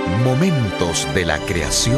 Momentos de la creación.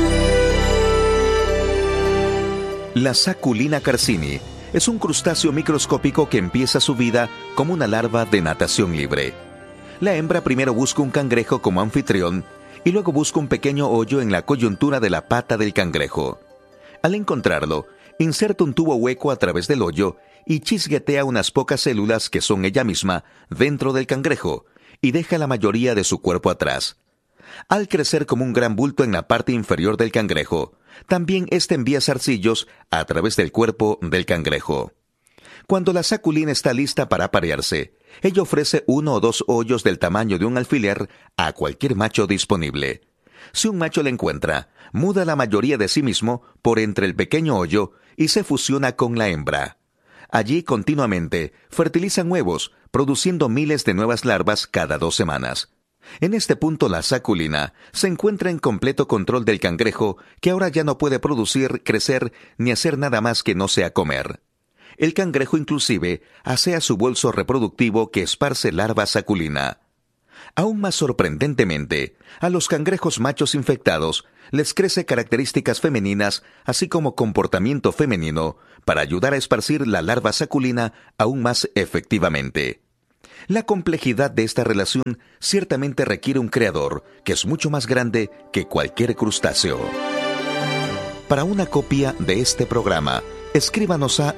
La Saculina carcini es un crustáceo microscópico que empieza su vida como una larva de natación libre. La hembra primero busca un cangrejo como anfitrión y luego busca un pequeño hoyo en la coyuntura de la pata del cangrejo. Al encontrarlo, inserta un tubo hueco a través del hoyo y chisguetea unas pocas células que son ella misma dentro del cangrejo y deja la mayoría de su cuerpo atrás. Al crecer como un gran bulto en la parte inferior del cangrejo, también éste envía zarcillos a través del cuerpo del cangrejo. Cuando la saculina está lista para aparearse, ella ofrece 1 o 2 hoyos del tamaño de un alfiler a cualquier macho disponible. Si un macho la encuentra, muda la mayoría de sí mismo por entre el pequeño hoyo y se fusiona con la hembra. Allí continuamente fertilizan huevos, produciendo miles de nuevas larvas cada 2 semanas. En este punto la saculina se encuentra en completo control del cangrejo, que ahora ya no puede producir, crecer ni hacer nada más que no sea comer. El cangrejo inclusive asea su bolso reproductivo que esparce larva saculina. Aún más sorprendentemente, a los cangrejos machos infectados les crece características femeninas, así como comportamiento femenino, para ayudar a esparcir la larva saculina aún más efectivamente. La complejidad de esta relación ciertamente requiere un creador que es mucho más grande que cualquier crustáceo. Para una copia de este programa, escríbanos a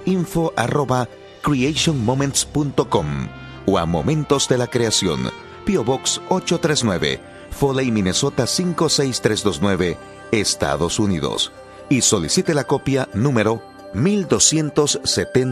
info@creationmoments.com o a Momentos de la Creación, P.O. Box 839, Foley, Minnesota 56329, Estados Unidos. Y solicite la copia número 1270.